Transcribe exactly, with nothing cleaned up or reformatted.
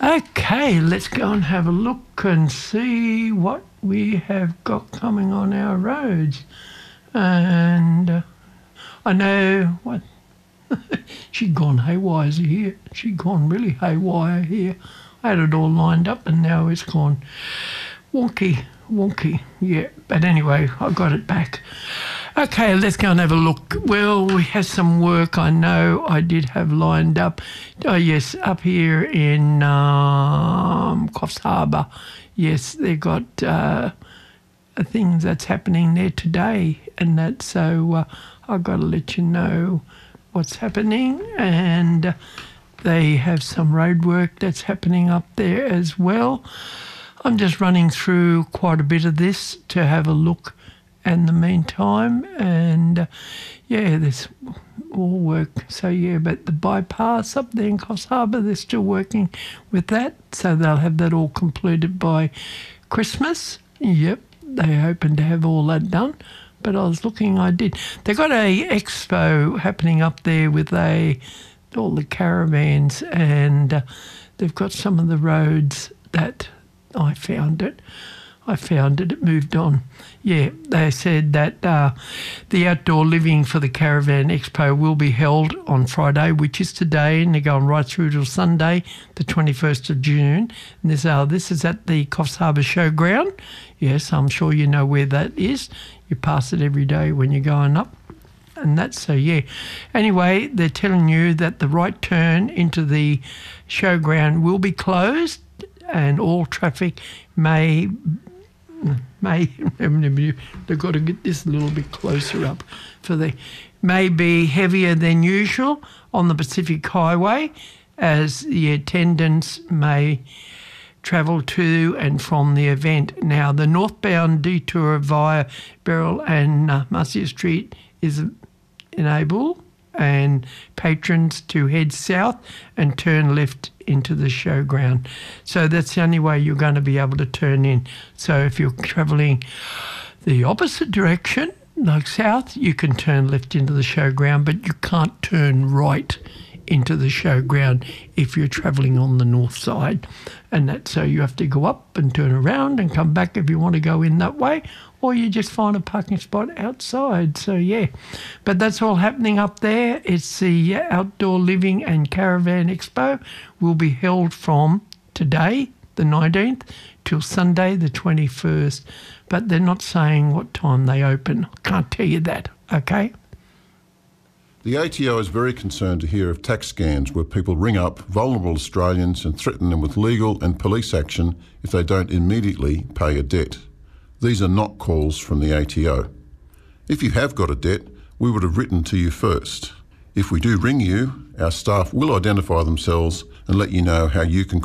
Okay, let's go and have a look and see what we have got coming on our roads. And uh, I know what she'd gone haywire here. She'd gone really haywire here. I had it all lined up and now it's gone wonky, wonky. Yeah, but anyway, I got it back. Okay, let's go and have a look. Well, we have some work I know I did have lined up. Oh, yes, up here in um, Coffs Harbour. Yes, they've got uh, things that's happening there today and that. So uh, I've got to let you know what's happening. And uh, they have some road work that's happening up there as well. I'm just running through quite a bit of this to have a look in the meantime, and uh, yeah, there's all work. So yeah, but the bypass up there in Coffs Harbour, they're still working with that, so they'll have that all completed by Christmas. Yep, they're hoping to have all that done. But I was looking, I did. They got a expo happening up there with a all the caravans, and uh, they've got some of the roads that I found it. I found it, it moved on. Yeah, they said that uh, the outdoor living for the Caravan Expo will be held on Friday, which is today, and they're going right through till Sunday, the twenty-first of June. And this, uh, this is at the Coffs Harbour Showground. Yes, I'm sure you know where that is. You pass it every day when you're going up. And that's so, yeah. Anyway, they're telling you that the right turn into the showground will be closed and all traffic may... may they've got to get this a little bit closer up for the may be heavier than usual on the Pacific Highway as the attendants may travel to and from the event. Now, the northbound detour via Beryl and uh, Marcia Street is enabled and patrons to head south and turn left into the showground. So that's the only way you're going to be able to turn in. So if you're travelling the opposite direction, like south, you can turn left into the showground, but you can't turn right into the showground if you're travelling on the north side. And that's so you have to go up and turn around and come back if you want to go in that way, or you just find a parking spot outside. So yeah, but that's all happening up there. It's the Outdoor Living and Caravan Expo will be held from today, the nineteenth, till Sunday, the twenty-first. But they're not saying what time they open. I can't tell you that, okay? The A T O is very concerned to hear of tax scams where people ring up vulnerable Australians and threaten them with legal and police action if they don't immediately pay a debt. These are not calls from the A T O. If you have got a debt, we would have written to you first. If we do ring you, our staff will identify themselves and let you know how you can